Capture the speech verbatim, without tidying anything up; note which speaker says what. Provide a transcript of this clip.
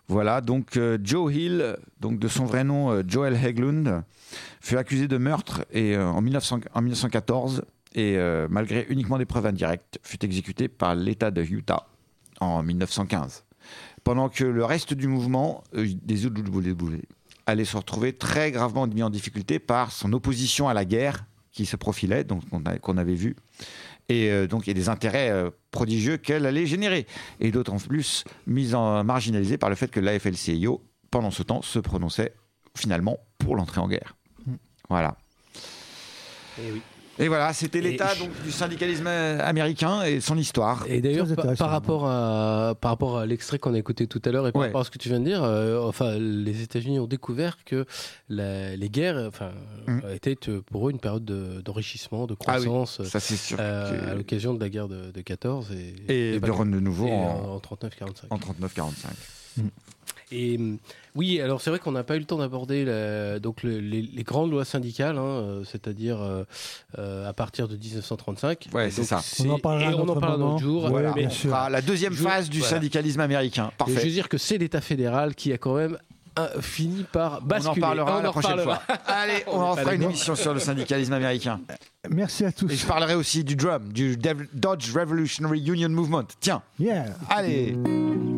Speaker 1: Voilà, donc euh, Joe Hill, donc de son vrai nom euh, Joel Hägglund, fut accusé de meurtre et, euh, en, mille neuf cents, en mille neuf cent quatorze et euh, malgré uniquement des preuves indirectes, fut exécuté par l'État de Utah en mille neuf cent quinze. Pendant que le reste du mouvement euh, des O W W allait se retrouver très gravement mis en difficulté par son opposition à la guerre qui se profilait, donc qu'on, a, qu'on avait vu, et euh, donc il y a des intérêts euh, prodigieux qu'elle allait générer, et d'autant plus mise en marginalisée par le fait que l'A F L C I O, pendant ce temps, se prononçait finalement pour l'entrée en guerre. Mmh. Voilà.
Speaker 2: Et oui.
Speaker 1: Et voilà, c'était l'état et... donc, du syndicalisme américain et son histoire.
Speaker 2: Et d'ailleurs, par, par, rapport à, par rapport à l'extrait qu'on a écouté tout à l'heure et par ouais. rapport à ce que tu viens de dire, euh, enfin, les États-Unis ont découvert que la, les guerres enfin, mm. étaient pour eux une période de, d'enrichissement, de croissance,
Speaker 1: ah oui, ça, c'est sûr
Speaker 2: euh,
Speaker 1: que...
Speaker 2: à l'occasion de la guerre de, de quatorze. Et,
Speaker 1: et, et de de nouveau
Speaker 2: en, en trente-neuf quarante-cinq.
Speaker 1: En trente-neuf quarante-cinq.
Speaker 2: Mm. Et oui, alors c'est vrai qu'on n'a pas eu le temps d'aborder la, donc le, les, les grandes lois syndicales, hein, c'est-à-dire euh, à partir de dix-neuf cent trente-cinq.
Speaker 1: Ouais, c'est ça.
Speaker 2: C'est, on en parlera et on en parle un autre jour.
Speaker 1: Voilà,
Speaker 2: mais
Speaker 1: bien sûr. La deuxième phase du voilà. syndicalisme américain. Parfait.
Speaker 2: Et je veux dire que c'est l'État fédéral qui a quand même un, fini par basculer.
Speaker 1: On en parlera
Speaker 2: on
Speaker 1: la
Speaker 2: en
Speaker 1: prochaine
Speaker 2: reparlera.
Speaker 1: fois. Allez, on, on en fera une émission sur le syndicalisme américain.
Speaker 3: Merci à tous.
Speaker 1: Et je parlerai aussi du D R U M, du Dodge Revolutionary Union Movement. Tiens.
Speaker 3: Yeah.
Speaker 1: Allez.